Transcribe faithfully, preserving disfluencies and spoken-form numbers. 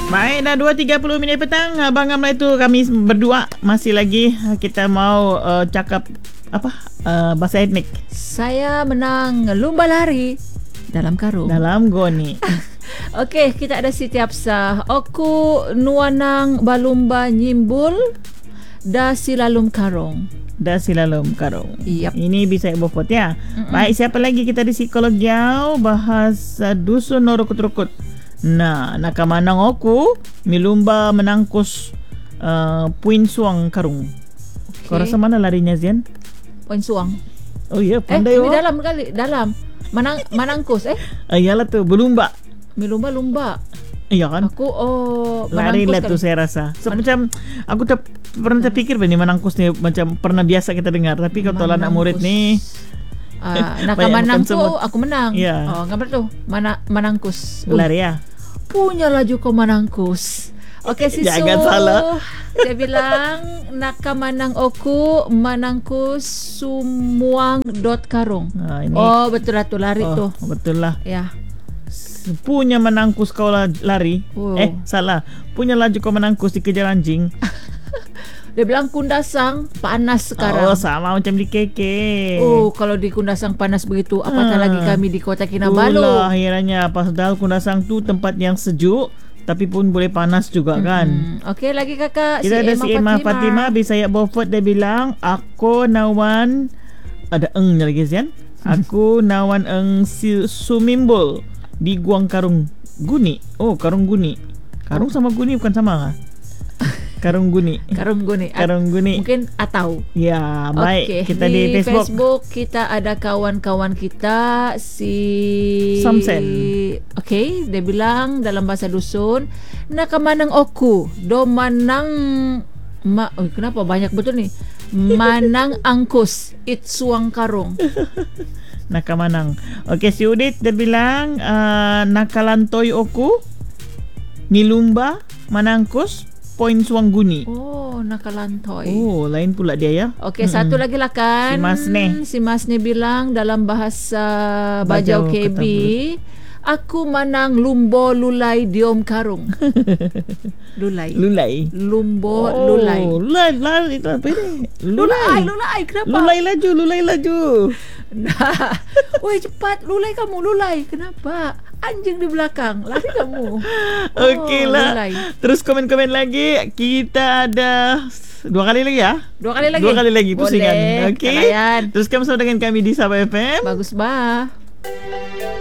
Baik, dah dua tiga puluh minit petang. Abang Amla itu kami berdua masih lagi kita mau uh, cakap apa uh, bahasa etnik. Saya menang lumba lari dalam karung. Dalam goni. Okey, kita ada Siti Hafsah. Aku nuanang balumba nyimbul da silalum karung. Da silalum karung. Yep. Ini bisa bofot ya. Mm-mm. Baik, siapa lagi kita di psikolog jauh bahasa dusun norukut-rukut. Nah, nakamanang aku milumba menangkus uh, puin suang karung. Okay. Kau rasa mana larinya, Zian? Puin suang. Oh iya, pandai. Eh, ini oh. dalam kali, dalam. Manang manangkus eh? Ayalah tu, belumba. Milumba lumba. Iya kan? Aku oh lari lah tu saya rasa. So, Man- macam aku tak pernah terfikir ni menangkus ni macam pernah biasa kita dengar, tapi kalau anak murid ni Uh, nak menangku aku menang. Yeah. Oh, ngabar tu? Mana menangkus. Lari ya. Punya laju kau menangkus. Okey, Sisu. Jangan salah. Dia bilang nak manang aku menangkus sumuang dot karung. Nah, ini. Oh, betul lah tu lari oh, tu. Betul lah. Ya. Punya menangkus kau lari. Oh. Eh, salah. Punya laju kau menangkus dikejar anjing. Dia bilang Kundasang panas sekarang. Oh, sama macam di K K. Oh, kalau di Kundasang panas begitu, apatah ah. lagi kami di Kota Kinabalu. Itulah akhirnya padahal Kundasang tu tempat yang sejuk tapi pun boleh panas juga hmm. kan. Okey, lagi kakak kita si ada Emma si Emma Fatima, Fatima Bisaya Beaufort. Dia bilang aku nawan ada engnya lagi Zian. Aku nawan eng si sumimbol di Guang Karung Guni. Oh, Karung Guni. Karung sama Guni bukan sama kah? Karung Guni. Karung Guni. Karung Guni. Mungkin atau. Ya, baik. Okay. Kita di, di Facebook. Facebook kita ada kawan-kawan kita si Samsen. Okey, dia bilang dalam bahasa dusun, nakamanang oku, do manang ma, oh, kenapa banyak betul ni? Manang angkus, it suang karung. Nakamanang. Okey, si Udit dia bilang uh, nakalantoy oku, nilumba, manangkus, poin suang guni. Oh, nakalantoy. Oh, lain pula dia ya. Okey, mm-hmm. satu lagi lah kan. Si Masne. Si Masne bilang dalam bahasa Bajau, Bajau K B, aku manang lumbo lulai diom karung. Lulai. Lulai. Lumbo oh, lulai. Lulai, lulai itu apa ini? Lulai, lulai. Kenapa? Lulai laju, lulai laju. Nah. Woi, cepat lulai kamu, lulai. Kenapa? Anjing di belakang, lari kamu. Okey oh, lah. Lulai. Terus komen-komen lagi. Kita ada dua kali lagi ya. Dua kali lagi. Dua kali lagi pusingan. Boleh. Okey. Terus kamu bersama dengan kami di Sabah F M. Bagus bah.